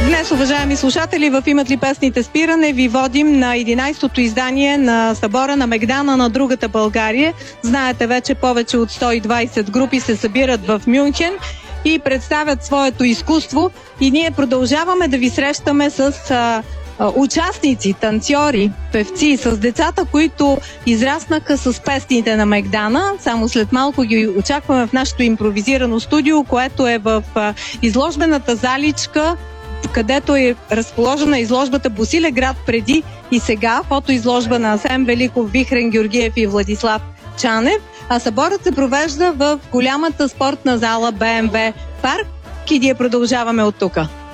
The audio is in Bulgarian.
Днес, уважаеми слушатели, в Имат ли песните спиране ви водим на 11-то издание на събора на Мегдана на другата България. Знаете, вече повече от 120 групи се събират в Мюнхен и представят своето изкуство. И ние продължаваме да ви срещаме с участници, танцори, певци, с децата, които израснаха с песните на Мегдана. Само след малко ги очакваме в нашето импровизирано студио, което е в изложбената заличка, където е разположена изложбата Босилеград преди и сега, фотоизложба на Асен Великов, Вихрен Георгиев и Владислав Чанев. А съборът се провежда в голямата спортна зала БМВ парк и ние продължаваме от тук.